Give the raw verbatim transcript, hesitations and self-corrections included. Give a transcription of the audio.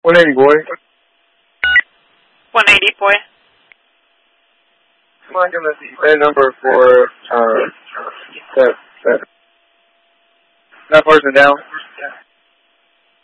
one eighty, boy. one eighty, boy. Come on, give us the band number for, uh, that, that, that person down.